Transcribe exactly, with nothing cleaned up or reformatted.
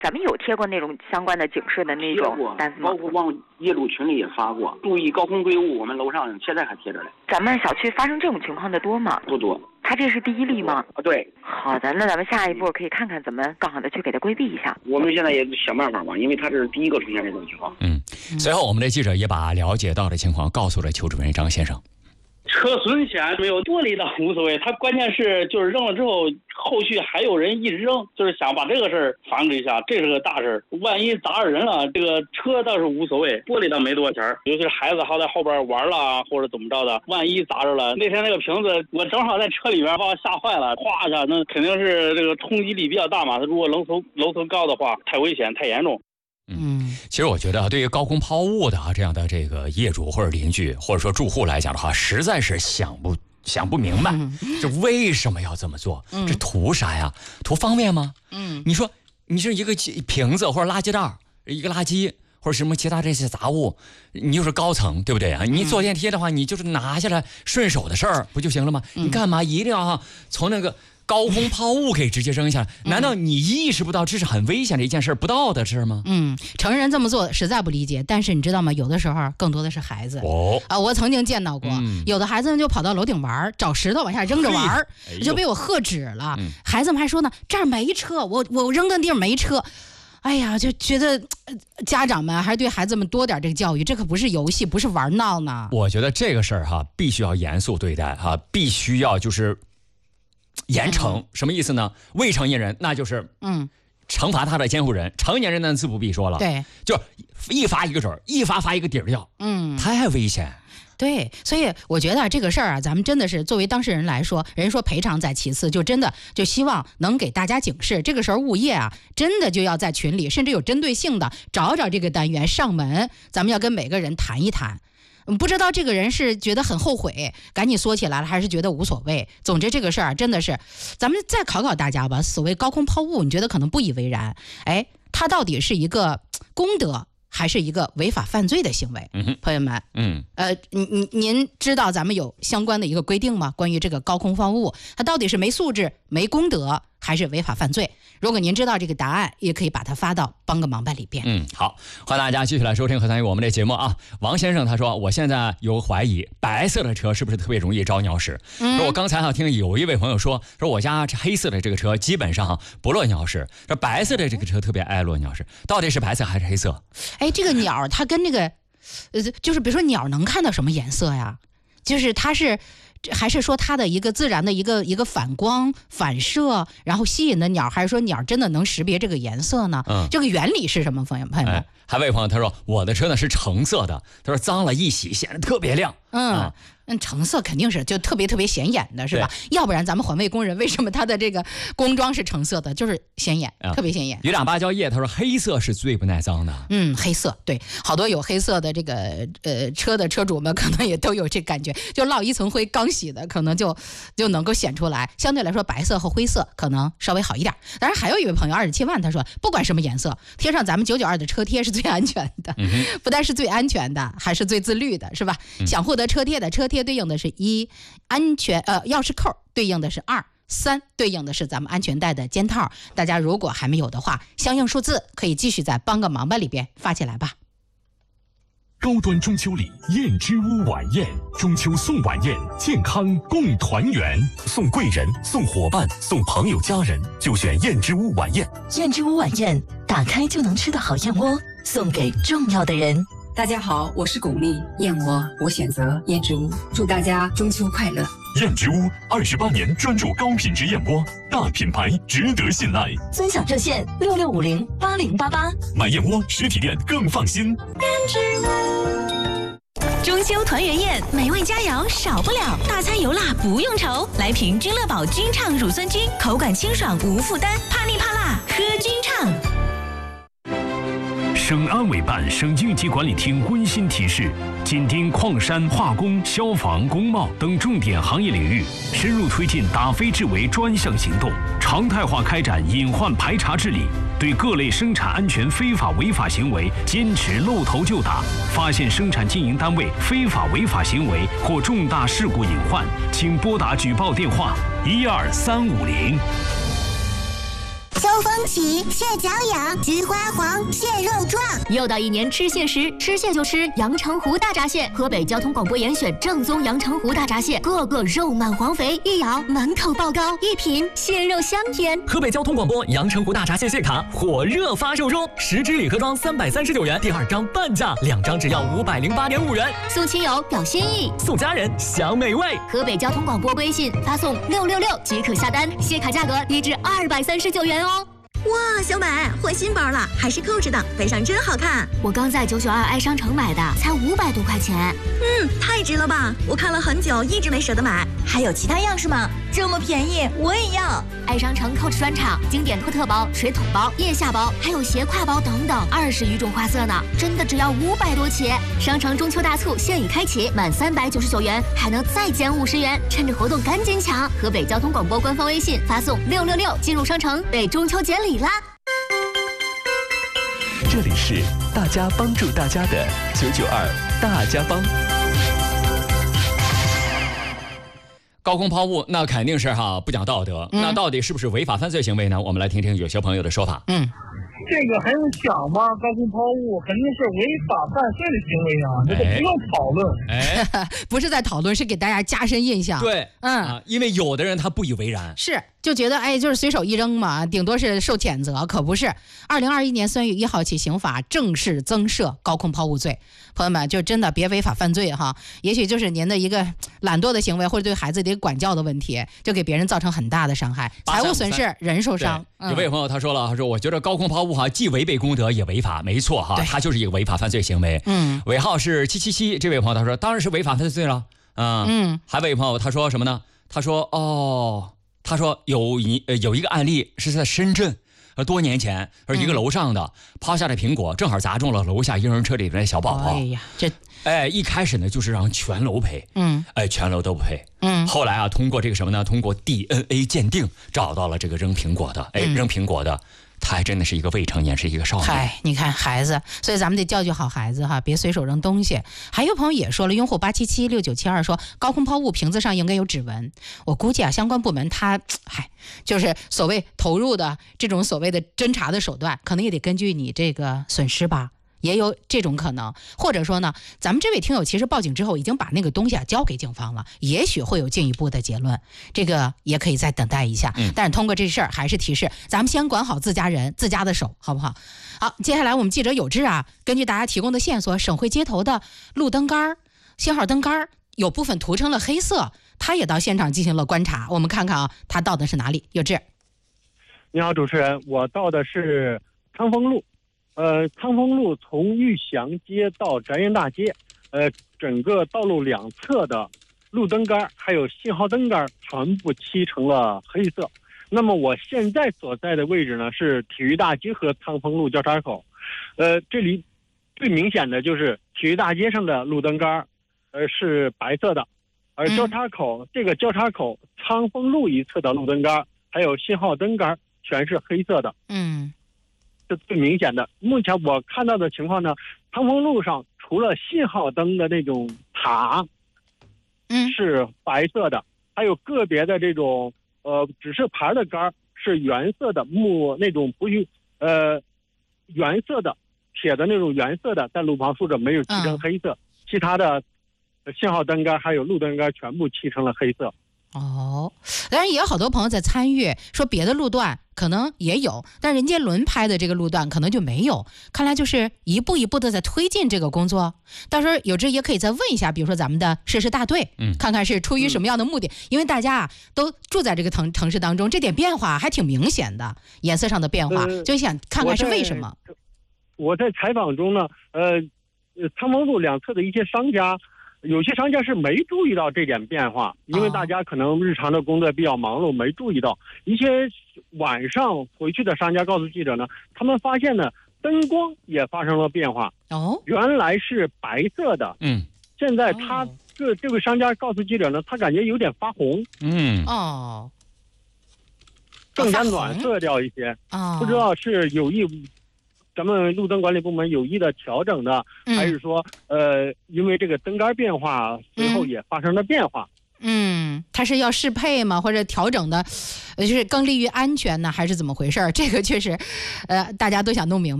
咱们有贴过那种相关的警示的那种单子吗？ 包括往业主群里也发过，注意高空坠物。我们楼上现在还贴着嘞。 咱们小区发生这种情况的多吗？ 不多。 他这是第一例吗？ 啊，对。 好的，那咱们下一步可以看看怎么更好的去给他规避一下。 我们现在也想办法吧，因为他这是第一个出现这种情况。 嗯，随后我们的记者也把了解到的情况告诉了求助人张先生。 车损险没有玻璃的无所谓，它关键是就是扔了之后，后续还有人一直扔，就是想把这个事儿防止一下，这是个大事儿。万一砸着人了，这个车倒是无所谓，玻璃倒没多少钱儿。尤其是孩子好在后边玩了啊，或者怎么着的，万一砸着了，那天那个瓶子我正好在车里边，把我吓坏了，哗一下，那肯定是这个冲击力比较大嘛。它如果楼层楼层高的话，太危险太严重。 嗯，其实我觉得啊，对于高空抛物的啊这样的这个业主或者邻居或者说住户来讲的话，实在是想不想不明白，嗯、这为什么要这么做？嗯、这图啥呀？图方便吗？嗯，你说你是一个瓶子或者垃圾袋，一个垃圾或者什么其他这些杂物，你就是高层，对不对啊？你坐电梯的话，你就是拿下来顺手的事儿不就行了吗？嗯、你干嘛一定要从那个高空抛物给直接扔下来？难道你意识不到这是很危险的一件事，不道德事吗？ 嗯，成人这么做实在不理解，但是你知道吗？有的时候更多的是孩子。哦啊，我曾经见到过，嗯、有的孩子们就跑到楼顶玩，找石头往下扔着玩，哎、就被我喝止了。嗯、孩子们还说呢，这儿没车，我我扔的地儿没车。哎呀，就觉得家长们还是对孩子们多点这个教育，这可不是游戏，不是玩闹呢。 我觉得这个事儿哈，必须要严肃对待哈，必须要就是严惩。嗯、什么意思呢？未成年人那就是嗯，惩罚他的监护人；成年人呢自不必说了。对，就一罚一个准儿，一罚罚一个底儿掉。嗯，太危险。 对，所以我觉得这个事儿啊，咱们真的是作为当事人来说，人说赔偿在其次，就真的就希望能给大家警示，这个时候物业啊，真的就要在群里，甚至有针对性的找找这个单元上门，咱们要跟每个人谈一谈。不知道这个人是觉得很后悔，赶紧缩起来了，还是觉得无所谓。总之这个事儿真的是，咱们再考考大家吧。所谓高空抛物，你觉得可能不以为然，哎，它到底是一个功德，还是一个违法犯罪的行为？嗯、朋友们，嗯，呃，您您知道咱们有相关的一个规定吗？关于这个高空抛物，它到底是没素质、没功德，还是违法犯罪？如果您知道这个答案，也可以把它发到帮个忙吧里边。 嗯，好，欢迎大家继续来收听和参与我们的节目啊。王先生他说，我现在有怀疑，白色的车是不是特别容易招鸟屎？嗯、说我刚才哈听有一位朋友说，说我家黑色的这个车基本上不落鸟屎，说白色的这个车特别爱落鸟屎，到底是白色还是黑色？ 哎，这个鸟它跟那个，呃，就是比如说鸟能看到什么颜色呀？就是它是。还是说它的一个自然的一个一个反光反射，然后吸引的鸟，还是说鸟真的能识别这个颜色呢？嗯，这个原理是什么？朋友朋友们，哎、 还有位朋友他说我的车呢是橙色的，他说脏了一洗显得特别亮。 嗯。啊嗯，橙色肯定是就特别特别显眼的，是吧？要不然咱们环卫工人为什么他的这个工装是橙色的？就是显眼，嗯、特别显眼。 鱼长芭蕉叶他说黑色是最不耐脏的。 嗯，黑色对，好多有黑色的这个呃车的车主们可能也都有这感觉，就落一层灰，刚洗的可能就就能够显出来。相对来说，白色和灰色可能稍微好一点。当然，还有一位朋友二十七万，他说不管什么颜色，贴上咱们九九二的车贴是最安全的，嗯、不但是最安全的，还是最自律的，是吧？嗯、想获得车贴的车贴。对应的是一，安全呃钥匙扣对应的是二，三对应的是咱们安全带的肩套。大家如果还没有的话，相应数字可以继续在帮个忙吧里边发起来吧。 高端中秋礼燕之屋晚宴，中秋送晚宴，健康共团圆，送贵人，送伙伴，送朋友家人，就选燕之屋晚宴。 燕之屋晚宴，打开就能吃的好燕窝，送给重要的人。 大家好，我是巩俐，燕窝我选择燕之屋，祝大家中秋快乐。 燕之屋二十八年专注高品质燕窝，大品牌值得信赖。 尊享热线六六五零八零八八， 买燕窝实体店更放心。 燕之屋。 中秋团圆宴，美味佳肴少不了，大餐油辣不用愁，来瓶君乐宝君畅乳酸菌，口感清爽无负担，怕腻怕辣喝君畅。 省安委办、省应急管理厅温馨提示：紧盯矿山、化工、消防、工贸等重点行业领域，深入推进打非治为专项行动，常态化开展隐患排查治理，对各类生产安全非法违法行为坚持露头就打。发现生产经营单位非法违法行为或重大事故隐患，请拨打举报电话一二三五零。 秋风起，蟹脚痒，菊花黄，蟹肉壮。 又到一年吃蟹时，吃蟹就吃阳澄湖大闸蟹。河北交通广播严选正宗阳澄湖大闸蟹，个个肉满黄肥，一咬满口爆膏，一品蟹肉香甜。 河北交通广播阳澄湖大闸蟹蟹卡火热发售中，十支礼盒装三百三十九元，第二张半价，两张只要五百零八点五元。 送亲友表心意， 送家人享美味。 河北交通广播微信发送六六六即可下单，蟹卡价格低至二百三十九元哦。 哇，小美换新包了，还是扣着的，背上真好看。 我刚在九九二爱商城买的，才五百多块钱。 嗯，太值了吧！我看了很久，一直没舍得买。还有其他样式吗？这么便宜，我也要。 爱商城 Coach 专场，经典托特包、水桶包、腋下包，还有斜挎包等等，二十余种花色呢，真的只要五百多起。商城中秋大促现已开启，满三百九十九元还能再减五十元，趁着活动赶紧抢！河北交通广播官方微信发送六六六进入商城，为中秋节礼啦！ 这里是大家帮助大家的九九二大家帮。 高空抛物那肯定是哈不讲道德、嗯，那到底是不是违法犯罪行为呢？我们来听听有些朋友的说法。 嗯， 这个还用讲吗？高空抛物肯定是违法犯罪的行为啊，这个不用讨论。 哎， 不是在讨论，是给大家加深印象。 对， 嗯、 啊，因为有的人他不以为然， 是就觉得哎，就是随手一扔嘛，顶多是受谴责，可不是。二零二一年三月一号起，刑法正式增设高空抛物罪。朋友们，就真的别违法犯罪哈，也许就是您的一个懒惰的行为，或者对孩子的一个管教的问题，就给别人造成很大的伤害，财务损失，人受伤。 嗯、有位朋友他说了，他说我觉得高空抛物哈，既违背公德也违法，没错哈，它就是一个违法犯罪行为。 嗯， 尾号是七七七，这位朋友他说当然是违法犯罪了。嗯嗯， 还有一位朋友他说什么呢？他说哦，他说有一呃有一个案例是在深圳。呃，多年前，而一个楼上的、嗯、抛下的苹果正好砸中了楼下婴儿车里面的小宝宝。 哎呀，这， 哎，一开始呢就是让全楼赔， 嗯， 哎，全楼都赔， 嗯。 后来啊，通过这个什么呢？通过 D N A 鉴定，找到了这个扔苹果的，哎，嗯、扔苹果的。他还真的是一个未成年，是一个少年。 嗨，你看孩子，所以咱们得教育好孩子哈，别随手扔东西。还有朋友也说了，用户八七七六九七二说，高空抛物瓶子上应该有指纹。我估计啊，相关部门他，嗨，就是所谓投入的这种所谓的侦查的手段，可能也得根据你这个损失吧。也有这种可能，或者说呢，咱们这位听友其实报警之后已经把那个东西啊交给警方了，也许会有进一步的结论，这个也可以再等待一下。 嗯、 但是通过这事儿还是提示，咱们先管好自家人、自家的手，好不好？好，接下来我们记者有志啊，根据大家提供的线索，省会街头的路灯杆、信号灯杆有部分涂成了黑色，他也到现场进行了观察，我们看看啊，他到的是哪里？有志， 你好，主持人，我到的是昌丰路。呃，昌丰路从玉祥街到宅院大街，呃，整个道路两侧的路灯杆还有信号灯杆全部漆成了黑色。那么我现在所在的位置呢是体育大街和昌丰路交叉口，呃，这里最明显的就是体育大街上的路灯杆，呃是白色的，而交叉口、嗯、这个交叉口昌丰路一侧的路灯杆还有信号灯杆全是黑色的。 嗯。 是最明显的。目前我看到的情况呢，昌丰路上除了信号灯的那种塔， 嗯， 是白色的，还有个别的这种呃指示牌的杆是原色的木那种不是呃原色的铁的那种原色的，在路旁竖着没有漆成黑色，嗯、其他的信号灯杆还有路灯杆全部漆成了黑色。 哦，当然也有好多朋友在参与，说别的路段可能也有，但人家轮拍的这个路段可能就没有。看来就是一步一步的在推进这个工作。到时候有志也可以再问一下，比如说咱们的设施大队， 嗯， 看看是出于什么样的目的。嗯、因为大家啊都住在这个城城市当中，这点变化还挺明显的，颜色上的变化，呃、就想看看是为什么。 我在, 我在采访中呢，呃，昌丰路两侧的一些商家。有些商家是没注意到这点变化，因为大家可能日常的工作比较忙碌，没注意到。一些晚上回去的商家告诉记者呢，他们发现呢灯光也发生了变化。 哦， 原来是白色的， 嗯， 现在他这这位商家告诉记者呢，他感觉有点发红， 嗯， 哦， 更加暖色调一些。 哦， 不知道是有意。咱们路灯管理部门有意的调整的， 嗯、 还是说，呃，因为这个灯杆变化，随后也发生了变化？ 嗯，它是要适配吗？或者调整的，呃，就是更利于安全呢，还是怎么回事？这个确实，呃，大家都想弄明白。